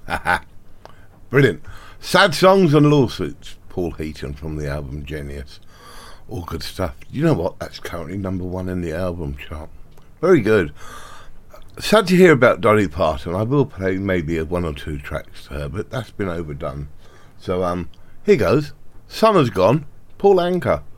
Brilliant. Sad Songs and Lawsuits. Paul Heaton from the album Genius. All good stuff. You know what? That's currently #1 in the album chart. Very good. Sad to hear about Dolly Parton. I will play maybe one or two tracks to her, but that's been overdone. So here goes. Summer's Gone. Paul Anka.